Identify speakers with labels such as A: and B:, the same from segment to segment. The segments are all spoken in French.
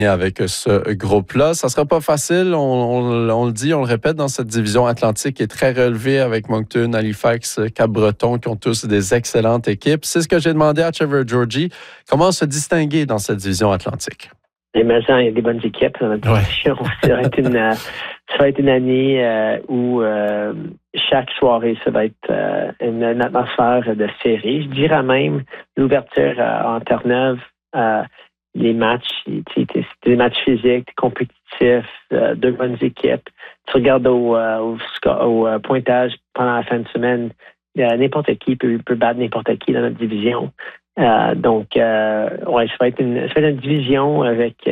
A: avec ce groupe-là. Ça ne sera pas facile, on le dit, on le répète, dans cette division atlantique qui est très relevée avec Moncton, Halifax, Cap-Breton, qui ont tous des excellentes équipes. C'est ce que j'ai demandé à Trevor Georgie. Comment se distinguer dans cette division atlantique?
B: Et maintenant, il y a des bonnes équipes dans notre division. Ça va être une année où chaque soirée, ça va être une atmosphère de série. Je dirais même l'ouverture en Terre-Neuve, les matchs, c'est des matchs physiques, compétitifs, deux bonnes équipes. Tu regardes au pointage pendant la fin de semaine, n'importe qui peut battre n'importe qui dans notre division. Ça va être une division avec,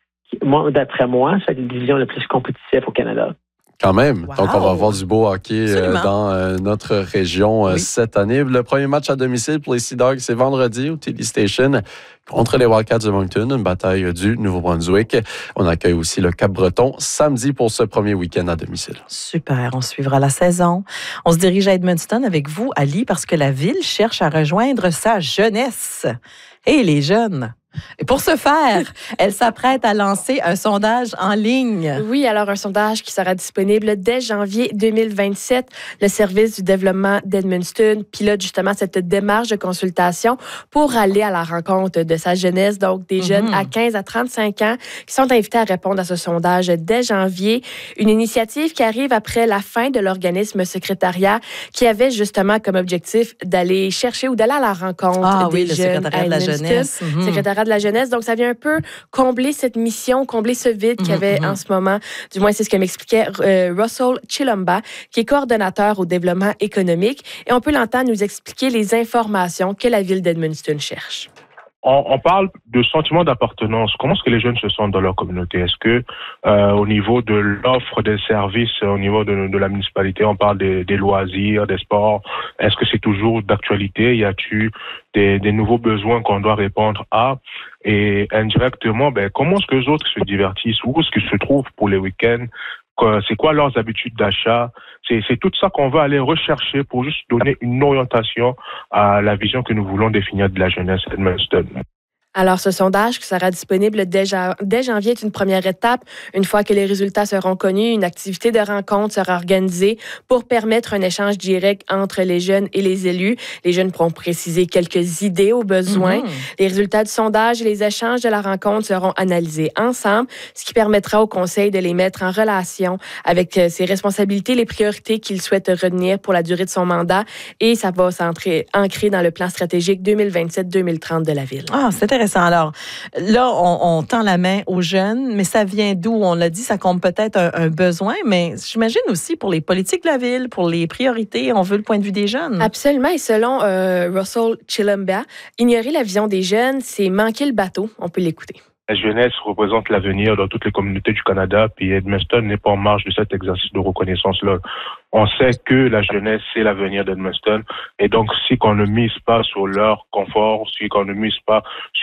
B: d'après moi, ça va être une division la plus compétitive au Canada.
A: Quand même.
C: Wow.
A: Donc, on va avoir du beau hockey dans notre région cette année. Le premier match à domicile pour les Sea Dogs, c'est vendredi au TD Station contre les Wildcats de Moncton, une bataille du Nouveau-Brunswick. On accueille aussi le Cap-Breton samedi pour ce premier week-end à domicile.
C: Super, on suivra la saison. On se dirige à Edmundston avec vous, Ali, parce que la ville cherche à rejoindre sa jeunesse. Et les jeunes! Et pour ce faire, elle s'apprête à lancer un sondage en ligne.
D: Oui, alors un sondage qui sera disponible dès janvier 2027. Le service du développement d'Edmundston pilote justement cette démarche de consultation pour aller à la rencontre de sa jeunesse, donc des jeunes à 15 à 35 ans qui sont invités à répondre à ce sondage dès janvier. Une initiative qui arrive après la fin de l'organisme secrétariat qui avait justement comme objectif d'aller chercher ou d'aller à la rencontre des jeunes à Edmundston. Secrétariat de la jeunesse. Donc, ça vient un peu combler cette mission, combler ce vide qu'il y avait en ce moment. Du moins, c'est ce que m'expliquait Russell Chilumba, qui est coordonnateur au développement économique. Et on peut l'entendre nous expliquer les informations que la ville d'Edmundston cherche.
E: On parle de sentiment d'appartenance. Comment est-ce que les jeunes se sentent dans leur communauté? Est-ce que au niveau de l'offre des services, au niveau de la municipalité, on parle des loisirs, des sports? Est-ce que c'est toujours d'actualité? Y a-t-il des nouveaux besoins qu'on doit répondre à? Et indirectement, comment est-ce que les autres se divertissent? Où est-ce qu'ils se trouvent pour les week-ends? C'est quoi leurs habitudes d'achat? C'est tout ça qu'on va aller rechercher pour juste donner une orientation à la vision que nous voulons définir de la jeunesse Edmundston.
D: Alors, ce sondage qui sera disponible dès janvier est une première étape. Une fois que les résultats seront connus, une activité de rencontre sera organisée pour permettre un échange direct entre les jeunes et les élus. Les jeunes pourront préciser quelques idées au besoin. Les résultats du sondage et les échanges de la rencontre seront analysés ensemble, ce qui permettra au conseil de les mettre en relation avec ses responsabilités, les priorités qu'il souhaite retenir pour la durée de son mandat. Et ça va s'ancrer dans le plan stratégique 2027-2030 de la ville.
C: Ah, c'est intéressant. Alors, là, on tend la main aux jeunes, mais ça vient d'où? On l'a dit, ça compte peut-être un besoin, mais j'imagine aussi pour les politiques de la ville, pour les priorités, on veut le point de vue des jeunes.
D: Absolument. Et selon Russell Chilumba, ignorer la vision des jeunes, c'est manquer le bateau. On peut l'écouter.
E: La jeunesse représente l'avenir dans toutes les communautés du Canada, puis Edmundston n'est pas en marge de cet exercice de reconnaissance-là. On sait que la jeunesse, c'est l'avenir d'Edmundston, et donc si qu'on ne mise pas sur leur confort, si qu'on ne mise pas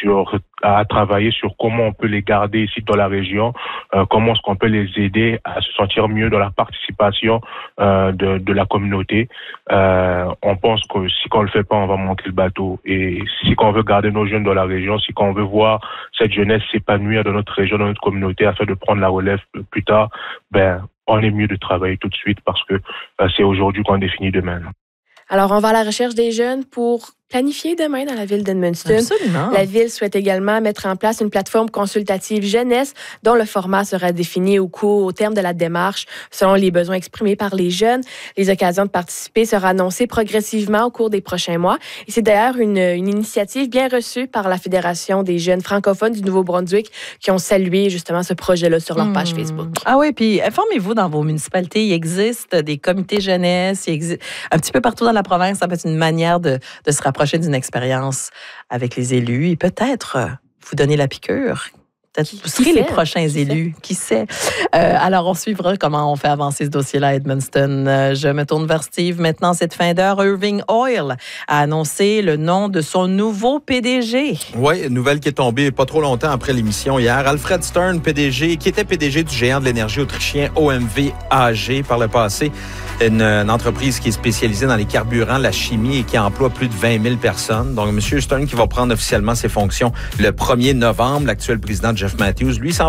E: à travailler sur comment on peut les garder ici dans la région, comment est-ce qu'on peut les aider à se sentir mieux dans la participation de la communauté, on pense que si qu'on le fait pas, on va manquer le bateau. Et si qu'on veut garder nos jeunes dans la région, si qu'on veut voir cette jeunesse s'épanouir dans notre région, dans notre communauté, afin de prendre la relève plus tard, on est mieux de travailler tout de suite parce que c'est aujourd'hui qu'on définit demain.
D: Alors, on va à la recherche des jeunes pour planifier demain dans la ville d'Edmundston.
C: Absolument.
D: La ville souhaite également mettre en place une plateforme consultative jeunesse dont le format sera défini au terme de la démarche selon les besoins exprimés par les jeunes. Les occasions de participer seront annoncées progressivement au cours des prochains mois. Et c'est d'ailleurs une initiative bien reçue par la Fédération des jeunes francophones du Nouveau-Brunswick qui ont salué justement ce projet-là sur leur page Facebook.
C: Ah oui, puis informez-vous dans vos municipalités. Il existe des comités jeunesse. Il existe un petit peu partout dans la province. Ça peut être une manière de se rapprocher d'une expérience avec les élus et peut-être vous donner la piqûre. Peut-être vous serez les prochains élus. Qui sait? Alors, on suivra comment on fait avancer ce dossier-là à Edmundston. Je me tourne vers Steve. Maintenant, cette fin d'heure, Irving Oil a annoncé le nom de son nouveau PDG.
F: Oui, nouvelle qui est tombée pas trop longtemps après l'émission hier. Alfred Stern, PDG, qui était PDG du géant de l'énergie autrichien OMV AG par le passé. Une entreprise qui est spécialisée dans les carburants, la chimie et qui emploie plus de 20 000 personnes. Donc, M. Stern qui va prendre officiellement ses fonctions le 1er novembre. L'actuel président Jeff Matthews, lui,